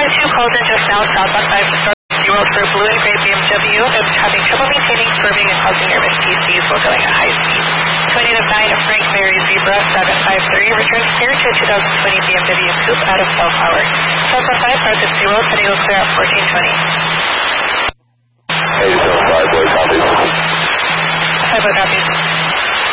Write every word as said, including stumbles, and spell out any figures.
two called in just now southbound five zero for blue and gray B M W that's having trouble maintaining, swerving, and causing nervous P Cs while going at high speed. twenty to nine Frank Mary Zebra seven five three returns here to a two thousand twenty B M W Coupe out of Bellflower. Southbound five five six zero, San Diego clear at fourteen twenty.